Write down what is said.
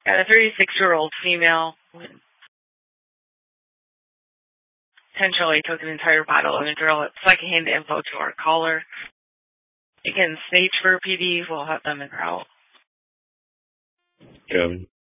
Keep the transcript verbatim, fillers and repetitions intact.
Got a thirty-six-year-old female who potentially took an entire bottle of Benadryl. It's secondhand info to our caller. Again, Satesburg P D will have them in route. Kevin.